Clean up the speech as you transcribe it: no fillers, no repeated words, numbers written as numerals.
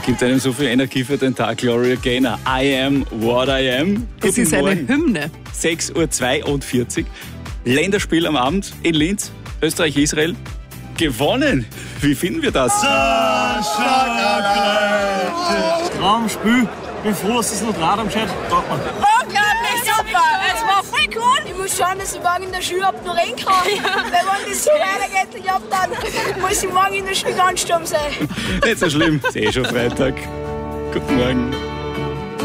Gibt einem so viel Energie für den Tag, Gloria Gaynor. I am what I am. Es ist eine Hymne. 6:42 Uhr. Länderspiel am Abend in Linz. Österreich-Israel. Gewonnen. Wie finden wir das? Traumspiel. Ich bin froh, dass das noch Rad am Chat taugt man. Unglaublich super. Es war voll cool. Ich muss schauen, dass ich morgen in der Schule noch rennen kann. Weil wenn das so weitergeht, ich glaub, dann muss ich morgen in der Schule ganz stumm sein. Nicht so schlimm. Ist schon Freitag. Guten Morgen.